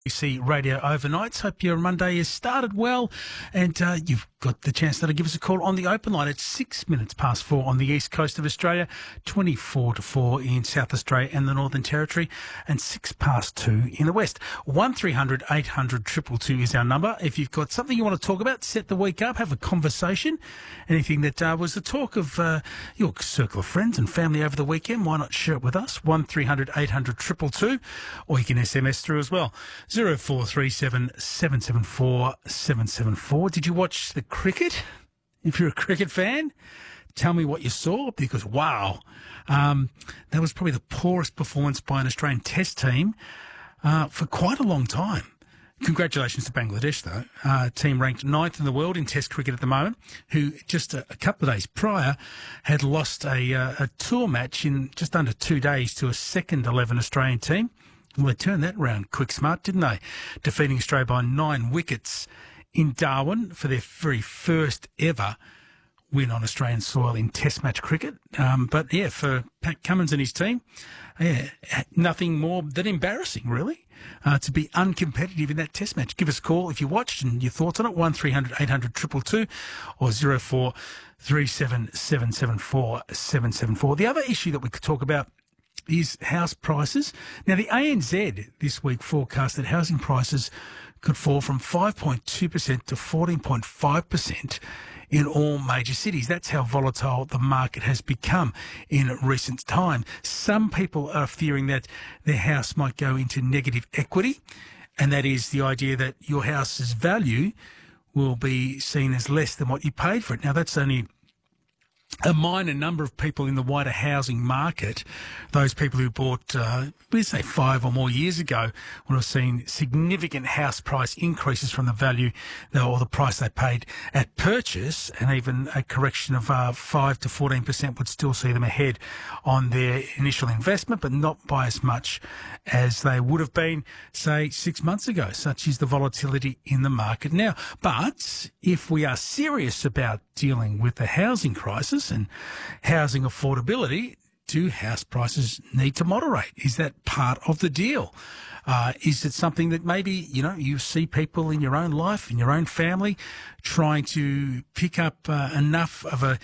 See Radio Overnights. Hope your Monday has started well and you've got the chance now to give us a call on the open line at 6 minutes past 4 on the east coast of Australia, 24 to 4 in South Australia and the Northern Territory, and 6 past 2 in the west. 1300 800 222 is our number. If you've got something you want to talk about, set the week up, have a conversation, anything that was the talk of your circle of friends and family over the weekend, why not share it with us? 1300 800 222, or you can SMS through as well. 0437 774 774. Did you watch the cricket? If you're a cricket fan, tell me what you saw, because wow, that was probably the poorest performance by an Australian Test team for quite a long time. Congratulations to Bangladesh, though. Team ranked 9th in the world in Test cricket at the moment, who just a couple of days prior had lost a tour match in just under 2 days to a second 11 Australian team. Well, they turned that round quick smart, didn't they? Defeating Australia by 9 wickets in Darwin for their very first ever win on Australian soil in Test match cricket. But yeah, for Pat Cummins and his team, nothing more than embarrassing, really, to be uncompetitive in that Test match. Give us a call if you watched and your thoughts on it, 1300 800 222 or 0437 774 774. The other issue that we could talk about is house prices. Now, the ANZ this week forecast that housing prices could fall from 5.2% to 14.5% in all major cities. That's how volatile the market has become in recent time. Some people are fearing that their house might go into negative equity, and that is the idea that your house's value will be seen as less than what you paid for it. Now, that's only a minor number of people in the wider housing market. Those people who bought, let's say 5 or more years ago, would have seen significant house price increases from the value or the price they paid at purchase, and even a correction of 5 to 14% would still see them ahead on their initial investment, but not by as much as they would have been, say, 6 months ago. Such is the volatility in the market now. But if we are serious about dealing with the housing crisis and housing affordability, do house prices need to moderate? Is that part of the deal? Is it something that maybe, you see people in your own life, in your own family, trying to pick up enough of a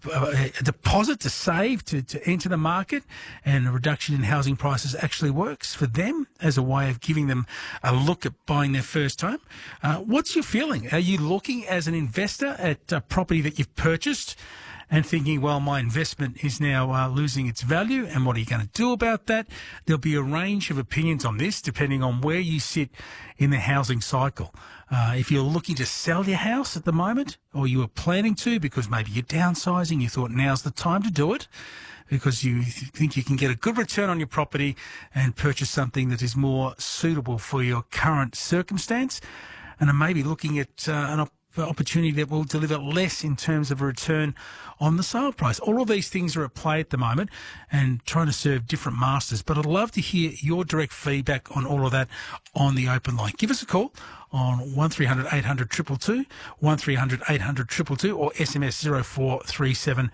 deposit to save to enter the market, and a reduction in housing prices actually works for them as a way of giving them a look at buying their first home? What's your feeling? Are you looking as an investor at a property that you've purchased and thinking, well, my investment is now losing its value, and what are you going to do about that? There'll be a range of opinions on this depending on where you sit in the housing cycle. If you're looking to sell your house at the moment, or you were planning to because maybe you're downsizing, you thought now's the time to do it because you think you can get a good return on your property and purchase something that is more suitable for your current circumstance, and are maybe looking at an opportunity that will deliver less in terms of a return on the sale price. All of these things are at play at the moment and trying to serve different masters. But I'd love to hear your direct feedback on all of that on the open line. Give us a call on 1300 800 222, 1300 800 222, or SMS 0437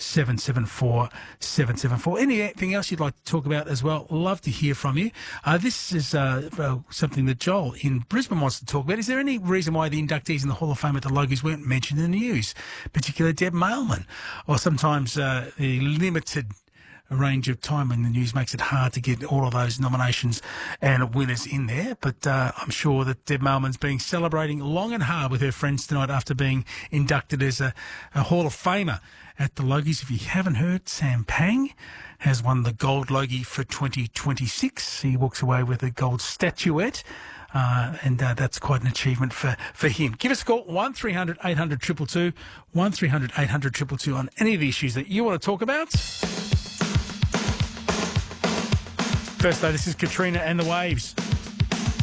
774 774. Anything else you'd like to talk about as well? Love to hear from you. This is something that Joel in Brisbane wants to talk about. Is there any reason why the inductees in the Hall of Fame at the Logies weren't mentioned in the news, particularly Deb Mailman? Or sometimes the limited range of time in the news makes it hard to get all of those nominations and winners in there. But I'm sure that Deb Mailman's been celebrating long and hard with her friends tonight after being inducted as a Hall of Famer at the Logies. If you haven't heard, Sam Pang has won the Gold Logie for 2026. He walks away with a gold statuette. And that's quite an achievement for him. Give us a call, 1300 800 222, 1300 800 222 on any of the issues that you want to talk about. First, though, this is Katrina and the Waves.